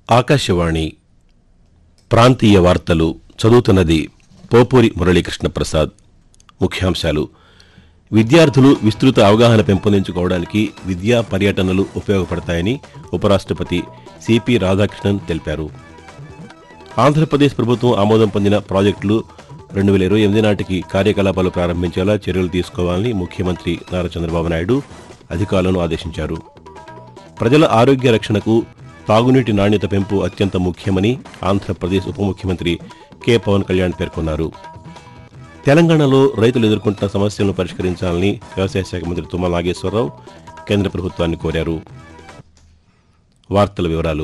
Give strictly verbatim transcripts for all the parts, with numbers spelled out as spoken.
ఆకాశవాణి ప్రాంతీయ వార్తలు చదువుతున్నది పోపూరి మురళీకృష్ణ ప్రసాద్. ముఖ్యాంశాలు: విద్యార్థులు విస్తృత అవగాహన పెంపొందించుకోవడానికి విద్యా పర్యటనలు ఉపయోగపడతాయని ఉపరాష్ట్రపతి సిపి రాధాకృష్ణన్ తెలిపారు. ఆంధ్రప్రదేశ్ ప్రభుత్వం ఆమోదం పొందిన ప్రాజెక్టులు రెండు వేల ఇరవై ఎనిమిది నాటికి కార్యకలాపాలు ప్రారంభించేలా చర్యలు తీసుకోవాలని ముఖ్యమంత్రి నారా చంద్రబాబు నాయుడు అధికారులను ఆదేశించారు. ప్రజల ఆరోగ్య రక్షణకు తాగునీటి నాణ్యత పెంపు అత్యంత ముఖ్యమని ఆంధ్రప్రదేశ్ ఉప ముఖ్యమంత్రి కె పవన్ కళ్యాణ్ పేర్కొన్నారు. తెలంగాణలో రైతులు ఎదుర్కొంటున్న సమస్యలను పరిష్కరించాలని వ్యవసాయ శాఖ మంత్రి తుమ్మల నాగేశ్వరరావు కేంద్ర ప్రభుత్వాన్ని కోరారు. వార్తల వివరాలు: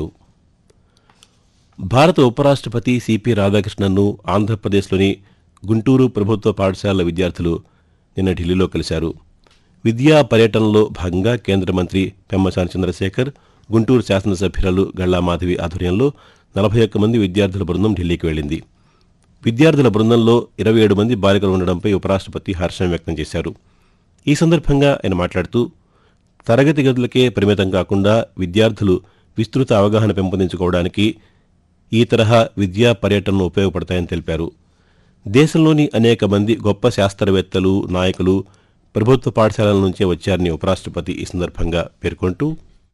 భారత ఉపరాష్ట్రపతి సిపి రాధాకృష్ణన్ను ఆంధ్రప్రదేశ్లోని గుంటూరు ప్రభుత్వ పాఠశాలల విద్యార్థులు నిన్న ఢిల్లీలో కలిశారు. విద్యా పర్యటనలో భాగంగా కేంద్ర మంత్రి పెమ్మసాని చంద్రశేఖర్, గుంటూరు శాసనసభ్యురాలు గళ్లా మాధవి ఆధ్వర్యంలో నలభై ఒక్క మంది విద్యార్థుల బృందం ఢిల్లీకి వెళ్లింది. విద్యార్థుల బృందంలో ఇరవై ఏడు మంది బాలికలు ఉండడంపై ఉపరాష్ట్రపతి హర్షం వ్యక్తం చేశారు. ఈ సందర్భంగా ఆయన మాట్లాడుతూ తరగతి గదులకే పరిమితం కాకుండా విద్యార్థులు విస్తృత అవగాహన పెంపొందించుకోవడానికి ఈ తరహా విద్యా పర్యటనలు ఉపయోగపడతాయని తెలిపారు. దేశంలోని అనేక మంది గొప్ప శాస్త్రవేత్తలు, నాయకులు ప్రభుత్వ పాఠశాలల నుంచే వచ్చారని ఉపరాష్ట్రపతి ఈ సందర్భంగా పేర్కొంటూ,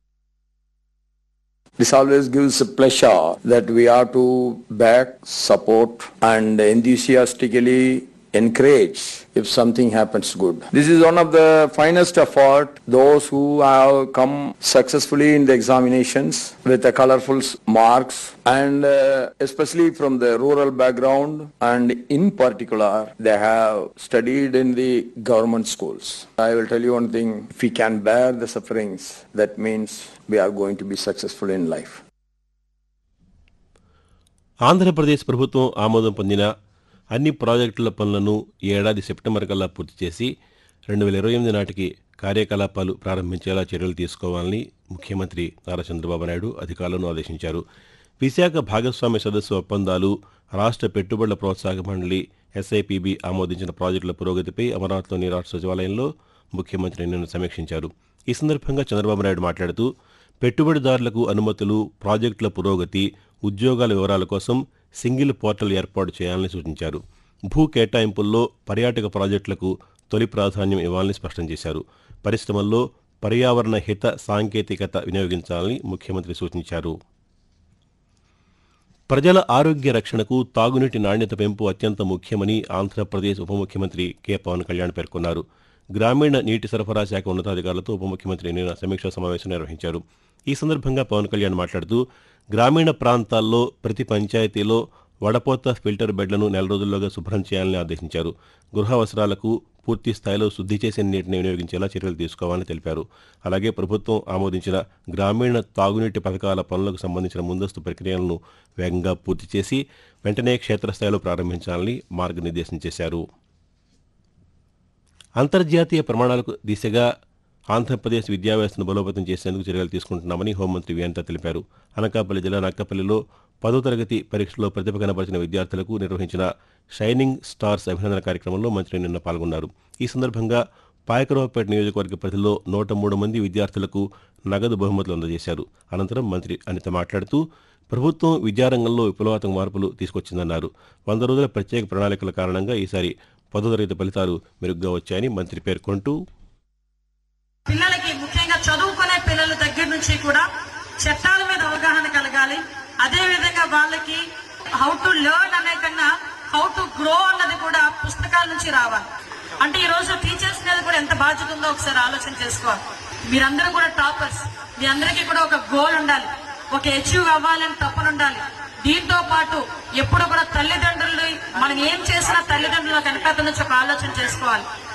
This always gives a pleasure that we are to back, support and enthusiastically encourage if something happens good. This is one of the finest effort, those who have come successfully in the examinations with the colorful marks and uh, especially from the rural background, and in particular they have studied in the government schools. I will tell you one thing, if we can bear the sufferings, that means we are going to be successful in life. Andhra Pradesh ప్రభుత్వం ఆమోదం పొందిన అన్ని ప్రాజెక్టుల పనులను ఈ ఏడాది September కల్లా పూర్తి చేసి రెండు వేల ఇరవై ఎనిమిది నాటికి కార్యకలాపాలు ప్రారంభించేలా చర్యలు తీసుకోవాలని ముఖ్యమంత్రి నారా చంద్రబాబు నాయుడు అధికారులను ఆదేశించారు. విశాఖ భాగస్వామ్య సదస్సు ఒప్పందాలు, రాష్ట్ర పెట్టుబడుల ప్రోత్సాహక మండలి ఎస్ఐపిబి ఆమోదించిన ప్రాజెక్టుల పురోగతిపై అమరావతిలోని రాష్ట్ర సచివాలయంలో ముఖ్యమంత్రి నిన్న సమీక్షించారు. ఈ సందర్భంగా చంద్రబాబు నాయుడు మాట్లాడుతూ పెట్టుబడిదారులకు అనుమతులు, ప్రాజెక్టుల పురోగతి, ఉద్యోగాల వివరాల కోసం సింగిల్ పోర్టల్ ఏర్పాటు చేయాలని సూచించారు. భూ కేటాయింపుల్లో పర్యాటక ప్రాజెక్టులకు తొలి ప్రాధాన్యం ఇవ్వాలని స్పష్టం చేశారు. పరిశ్రమల్లో పర్యావరణ హిత సాంకేతికత వినియోగించాలని ముఖ్యమంత్రి సూచించారు. ప్రజల ఆరోగ్య రక్షణకు తాగునీటి నాణ్యత పెంపు అత్యంత ముఖ్యమని ఆంధ్రప్రదేశ్ ఉప ముఖ్యమంత్రి కె పవన్ కళ్యాణ్ పేర్కొన్నారు. గ్రామీణ నీటి సరఫరా శాఖ ఉన్నతాధికారులతో ఉప ముఖ్యమంత్రి నిన్న సమీక్షా సమావేశం నిర్వహించారు. ఈ సందర్భంగా పవన్ కళ్యాణ్ మాట్లాడుతూ గ్రామీణ ప్రాంతాల్లో ప్రతి పంచాయతీలో వడపోత ఫిల్టర్ బెడ్లను నెల రోజుల్లోగా శుభ్రం చేయాలని ఆదేశించారు. గృహ అవసరాలకు పూర్తి స్థాయిలో శుద్ధి చేసిన నీటిని వినియోగించేలా చర్యలు తీసుకోవాలని తెలిపారు. అలాగే ప్రభుత్వం ఆమోదించిన గ్రామీణ తాగునీటి పథకాల పనులకు సంబంధించిన ముందస్తు ప్రక్రియలను వేగంగా పూర్తి చేసి వెంటనే క్షేత్రస్థాయిలో ప్రారంభించాలని మార్గనిర్దేశం చేశారు. అంతర్జాతీయ ప్రమాణాలకు దిశగా ఆంధ్రప్రదేశ్ విద్యా వ్యవస్థను బలోపేతం చేసేందుకు చర్యలు తీసుకుంటున్నామని హోంమంత్రి వి అనిత తెలిపారు. అనకాపల్లి జిల్లా నక్కపల్లిలో పదో తరగతి పరీక్షలో ప్రతిభ కనబరిచిన విద్యార్థులకు నిర్వహించిన షైనింగ్ స్టార్స్ అభినందన కార్యక్రమంలో మంత్రి నిన్న పాల్గొన్నారు. ఈ సందర్భంగా పాయకరావుపేట నియోజకవర్గ పరిధిలో నూట మూడు మంది విద్యార్థులకు నగదు బహుమతులు అందజేశారు. అనంతరం మంత్రి అనిత మాట్లాడుతూ ప్రభుత్వం విద్యారంగంలో విప్లవాత్మక మార్పులు తీసుకొచ్చిందన్నారు. వంద రోజుల ప్రత్యేక ప్రణాళికల కారణంగా ఈసారి పదో తరగతి ఫలితాలు మెరుగ్గా వచ్చాయని మంత్రి పేర్కొంటూ, పిల్లలకి ముఖ్యంగా చదువుకునే పిల్లల దగ్గర నుంచి కూడా చట్టాల మీద అవగాహన కలగాలి. అదే విధంగా వాళ్ళకి హౌ టు లెర్న్ అనే కన్నా హౌ టు గ్రో అన్నది కూడా పుస్తకాల నుంచి రావాలి. అంటే ఈ రోజు టీచర్స్ మీద కూడా ఎంత బాధ్యత ఉందో ఒకసారి ఆలోచన చేసుకోవాలి. మీరందరూ కూడా టాపర్స్, మీ అందరికీ కూడా ఒక గోల్ ఉండాలి, ఒక అచీవ్ అవ్వాలని తప్పన ఉండాలి. దీంతో పాటు ఎప్పుడు కూడా తల్లిదండ్రులు మనం ఏం చేసినా తల్లిదండ్రులకు వెనకాల నుంచి ఒక ఆలోచన చేసుకోవాలి.